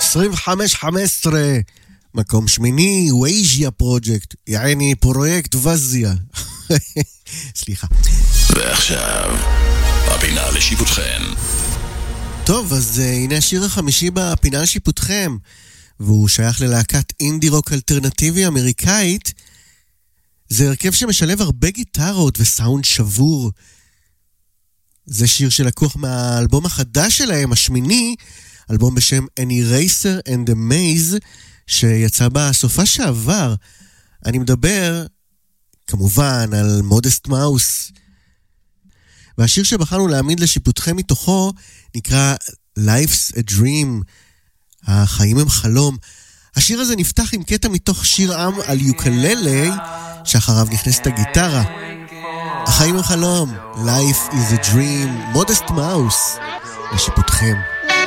25-15, מקום שמיני, וייז'יה פרויקט, יעני פרויקט וזיה. סליחה. ועכשיו, הפינה לשיפוטכם. טוב, אז הנה השיר החמישי בפינה לשיפוטכם, והוא שייך ללהקת אינדי רוק אלטרנטיבי אמריקאית. זה הרכב שמשלב הרבה גיטרות וסאונד שבור. זה שיר שלקוח מהאלבום החדש שלהם, השמיני, אלבום בשם An Eraser and a Maze, שיצא בסופה שעבר. אני מדבר, כמובן, על Modest Mouse. והשיר שבחרנו להעמיד לשיפוטכם מתוכו נקרא Life's a Dream, החיים הם חלום. השיר הזה נפתח עם קטע מתוך שיר עם על יוקללה, שאחריו נכנסת הגיטרה. החיים הם חלום, Life is a Dream, Modest Mouse, לשיפוטכם.